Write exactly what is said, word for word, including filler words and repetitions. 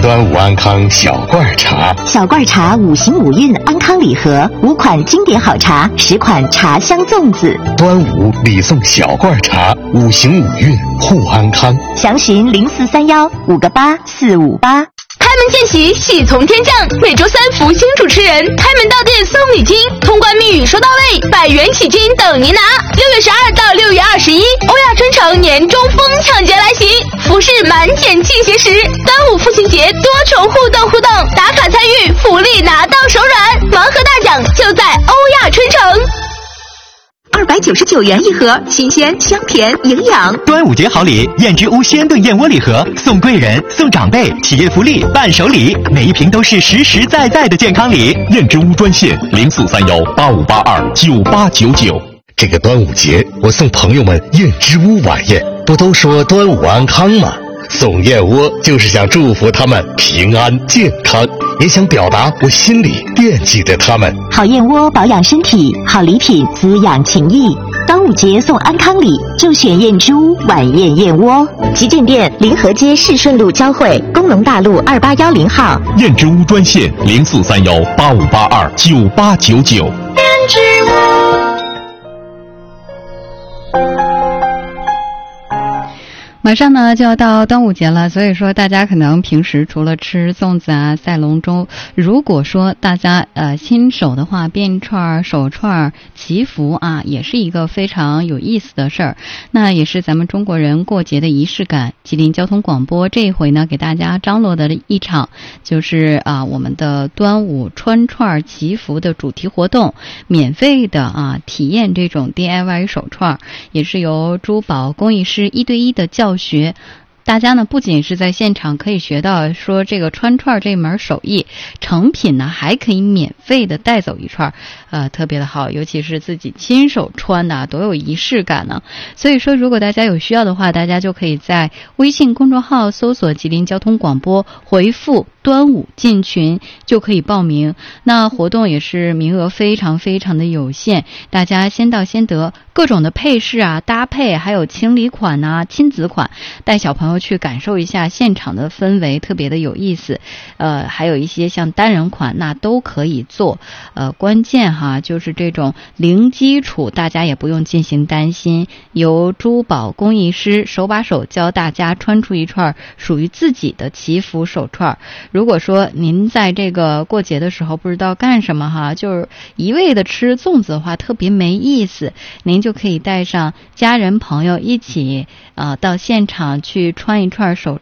端午安康小罐茶， 小罐茶五行五运安康礼盒，五款经典好茶，十款茶香粽子。 端午礼送小罐茶，五行五运护安康。 详询零四三幺五个八四五八。 开门见喜，喜从天降。每周三福星主持人开门到店送礼金，通关密语说到位，百元起金等您拿。六月十二到六月二十一，欧亚春城年中疯抢节来袭，服饰满减气节时，端午父亲节多重互动互动，打卡参与，福利拿到手软，盲盒大奖就在欧亚春城。 二百九十九元一盒，新鲜、香甜、营养。 端午节好礼，燕之屋鲜炖燕窝礼盒，送贵人、送长辈，企业福利、伴手礼，每一瓶都是实实在在的健康礼。 燕之屋专线零四三幺八五八二九八九九。 这个端午节，我送朋友们燕之屋晚宴，不都说端午安康吗？送燕窝就是想祝福他们平安健康，也想表达我心里惦记着他们。 好燕窝保养身体，好礼品滋养情谊。端午节送安康礼，就选燕之屋晚宴燕窝。旗舰店临河街市顺路交汇，工农大路二八幺零号。 燕之屋专线零四三幺八五八二九八九九。 燕之屋。 马上呢就要到端午节了，所以说大家可能平时除了吃粽子啊、赛龙舟，如果说大家呃新手的话，编串、手串、祈福啊，也是一个非常有意思的事儿。那也是咱们中国人过节的仪式感。吉林交通广播这一回呢，给大家张罗的一场就是啊我们的端午穿串祈福的主题活动，免费的啊体验这种 D I Y 手串，也是由珠宝工艺师一对一的教学。大家呢不仅是在现场可以学到说这个穿串这门手艺，成品呢还可以免费的带走一串，呃特别的好，尤其是自己亲手穿的多有仪式感呢。所以说如果大家有需要的话，大家就可以在微信公众号搜索吉林交通广播，回复端午进群就可以报名。那活动也是名额非常非常的有限，大家先到先得，各种的配饰啊搭配，还有情侣款啊亲子款，带小朋友去感受一下现场的氛围，特别的有意思。呃还有一些像单人款那都可以做，呃关键哈就是这种零基础大家也不用进行担心，由珠宝工艺师手把手教大家穿出一串属于自己的祈福手串。如果说您在这个过节的时候不知道干什么哈，就是一味的吃粽子的话特别没意思，您就可以带上家人朋友一起呃到现场去穿一串手